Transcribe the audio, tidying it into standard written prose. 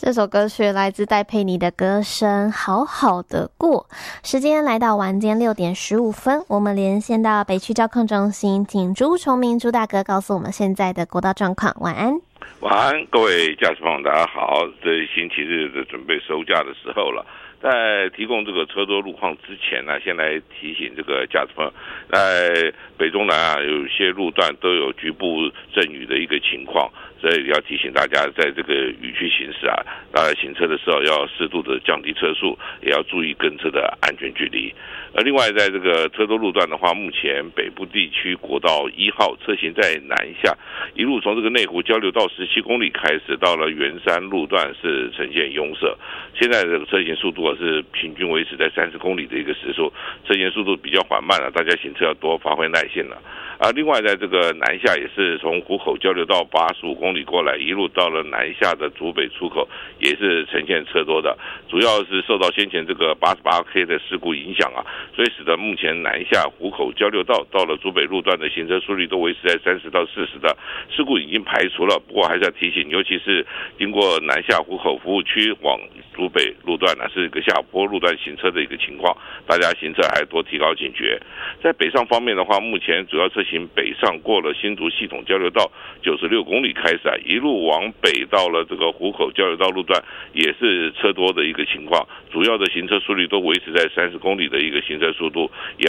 这首歌曲来自戴佩妮的歌声《好好的过》。时间来到晚间6:15，我们连线到北区交控中心，请朱崇明朱大哥告诉我们现在的国道状况。晚安。 晚安，各位驾驶朋友，大家好。这星期日的准备收假的时候了。在提供这个车多路况之前呢，先来提醒这个驾驶朋友，在北中南啊，有些路段都有局部阵雨的一个情况，所以要提醒大家，在这个雨区行驶啊，大家行车的时候要适度的降低车速，也要注意跟车的安全距离。另外，在这个车多路段的话，目前北部地区国道1号车行在南下，一路从这个内湖交流道17公里开始，到了圆山路段是呈现拥塞。现在这个车行速度是平均维持在30公里的一个时速，车行速度比较缓慢了，大家行车要多发挥耐性了。另外在这个南下也是从湖口交流道85公里过来，一路到了南下的竹北出口，也是呈现车多的，主要是受到先前这个88K 的事故影响啊，所以使得目前南下湖口交流道到了竹北路段的行车速率都维持在30到40的，事故已经排除了，不过还是要提醒，尤其是经过南下湖口服务区往竹北路段呢，是一个下坡路段行车的一个情况，大家行车还多提高警觉。在北上方面的话，目前主要车行北上过了新竹系统交流道96公里开始啊，一路往北到了这个湖口交流道路段，也是车多的一个情况，主要的行车速率都维持在30公里的一个行车速度，也要